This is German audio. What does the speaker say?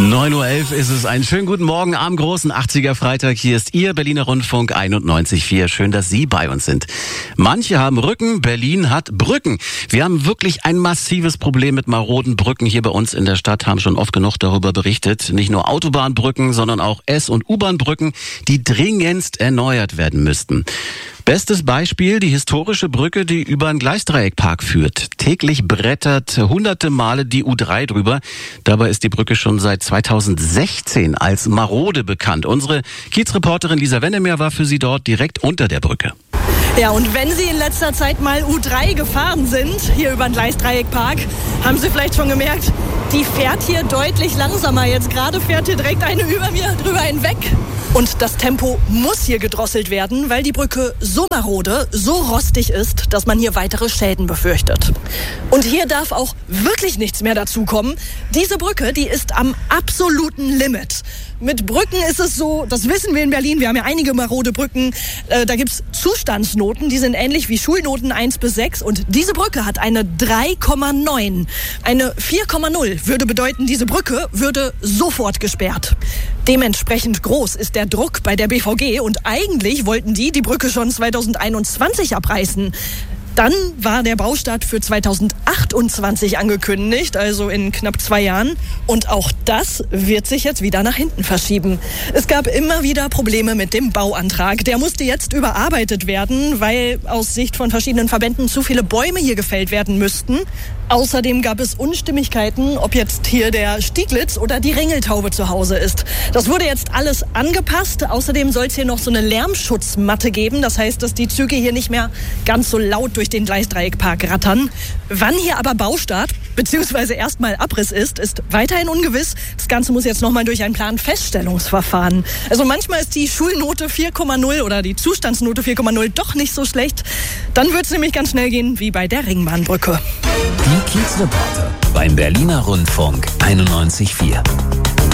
9:11 Uhr ist es. Einen schönen guten Morgen am großen 80er Freitag. Hier ist Ihr Berliner Rundfunk 91.4. Schön, dass Sie bei uns sind. Manche haben Rücken, Berlin hat Brücken. Wir haben wirklich ein massives Problem mit maroden Brücken hier bei uns in der Stadt, haben schon oft genug darüber berichtet. Nicht nur Autobahnbrücken, sondern auch S- und U-Bahn-Brücken, die dringendst erneuert werden müssten. Bestes Beispiel, die historische Brücke, die über einen Gleisdreieckpark führt. Täglich brettert hunderte Male die U3 drüber. Dabei ist die Brücke schon seit 2016 als marode bekannt. Unsere Kiezreporterin Lisa Wennemeer war für Sie dort direkt unter der Brücke. Ja, und wenn Sie in letzter Zeit mal U3 gefahren sind, hier über den Gleisdreieckpark, haben Sie vielleicht schon gemerkt, die fährt hier deutlich langsamer. Jetzt gerade fährt hier direkt eine über mir drüber hinweg. Und das Tempo muss hier gedrosselt werden, weil die Brücke so marode, so rostig ist, dass man hier weitere Schäden befürchtet. Und hier darf auch wirklich nichts mehr dazukommen. Diese Brücke, die ist am absoluten Limit. Mit Brücken ist es so, das wissen wir in Berlin, wir haben ja einige marode Brücken, da gibt's Zustandsnoten, die sind ähnlich wie Schulnoten 1 bis 6 und diese Brücke hat eine 3,9. Eine 4,0 würde bedeuten, diese Brücke würde sofort gesperrt. Dementsprechend groß ist der Druck bei der BVG und eigentlich wollten die Brücke schon 2021 abreißen. Dann war der Baustart für 2028 angekündigt, also in knapp 2 Jahren. Und auch das wird sich jetzt wieder nach hinten verschieben. Es gab immer wieder Probleme mit dem Bauantrag. Der musste jetzt überarbeitet werden, weil aus Sicht von verschiedenen Verbänden zu viele Bäume hier gefällt werden müssten. Außerdem gab es Unstimmigkeiten, ob jetzt hier der Stieglitz oder die Ringeltaube zu Hause ist. Das wurde jetzt alles angepasst. Außerdem soll es hier noch so eine Lärmschutzmatte geben. Das heißt, dass die Züge hier nicht mehr ganz so laut durch den Gleisdreieckpark rattern. Wann hier aber Baustart bzw. erstmal Abriss ist weiterhin ungewiss. Das Ganze muss jetzt nochmal durch ein Planfeststellungsverfahren. Also manchmal ist die Schulnote 4,0 oder die Zustandsnote 4,0 doch nicht so schlecht. Dann wird es nämlich ganz schnell gehen wie bei der Ringbahnbrücke. Die Kiezreporter beim Berliner Rundfunk 91.4.